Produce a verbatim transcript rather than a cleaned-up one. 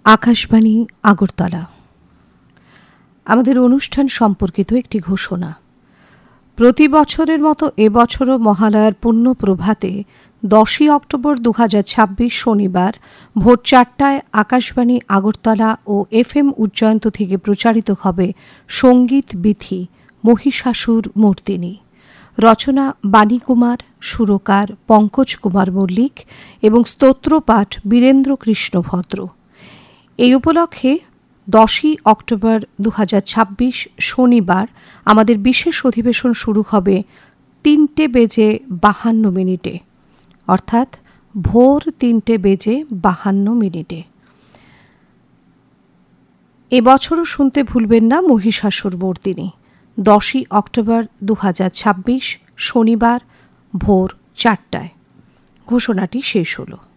আকাশবাণী আগরতলা। আমাদের অনুষ্ঠান সম্পর্কিত একটি ঘোষণা। প্রতি বছরের মতো এবছরও মহালয়ার পুণ্য প্রভাতে দশই অক্টোবর দু হাজার ছাব্বিশ শনিবার ভোর চারটায় আকাশবাণী আগরতলা ও এফ এম উজ্জয়ন্ত থেকে প্রচারিত হবে সঙ্গীত বিথি মহিষাসুর মর্দিনী। রচনা বাণী কুমার, সুরকার পঙ্কজ কুমার মল্লিক এবং স্তোত্রপাঠ বীরেন্দ্র কৃষ্ণ ভদ্র। এই উপলক্ষে দশই অক্টোবর দু হাজার ছাব্বিশ শনিবার আমাদের বিশেষ অধিবেশন শুরু হবে তিনটে বেজে বাহান্ন মিনিটে, অর্থাৎ ভোর তিনটে বেজে বাহান্ন মিনিটে। এবছরও শুনতে ভুলবেন না মহিষাসুর মর্দিনী। দশই অক্টোবর দু হাজার ছাব্বিশ শনিবার ভোর চারটায়। ঘোষণাটি শেষ হলো।